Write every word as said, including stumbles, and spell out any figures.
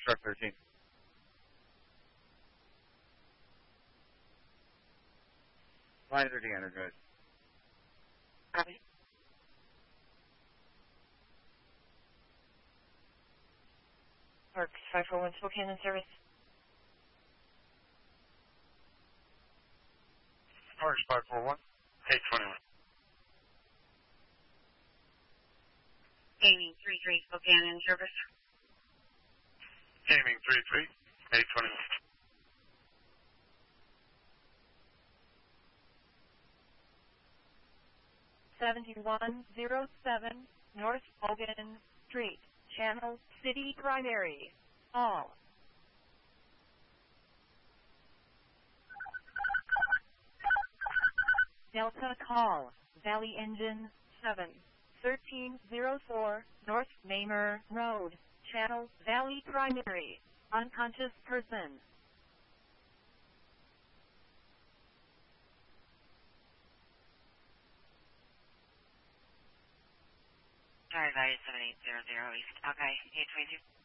Truck thirteen. Line thirteen energized. Copy. Works five four one Spokane in service. Works five four one, eight twenty-one. Gaming three three Spokane in service. Gaming three three, eight twenty-one. seventy-one oh seven North Hogan Street, Channel City Primary. All. Delta call, Valley Engine seven, thirteen oh four North Mamer Road, Channel Valley Primary. Unconscious person. Sorry, value seven eight zero zero East. Okay, eight twenty-two.